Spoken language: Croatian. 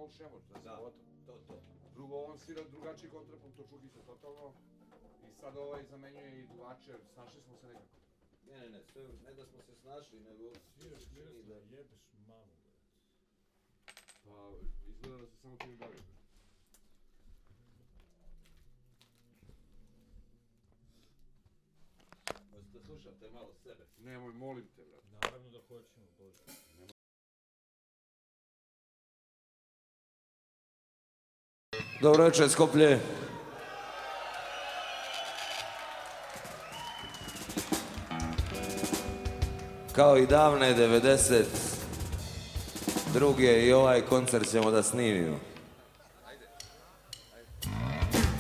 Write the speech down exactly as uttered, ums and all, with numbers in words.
Paul Šemoć, da se gotovo. To, to. Drugo, on svira drugačiji kontrapunkt, to čugi se totalno. I sad ovaj zamenjuje i duvače, snašli smo se nekako. Ne, ne, ne, sve, ne da smo se snašli, nego... Sviraš mirasno, jebeš mamu, brate. Pa, izgleda da se samo ti bavio. Možete da slušate malo sebe. Nemoj, molim te, brate. Naravno da hoćemo, Bože. Dobro večer, Skoplje. Kao i davne devedeset druge i ovaj koncert ćemo da snimimo.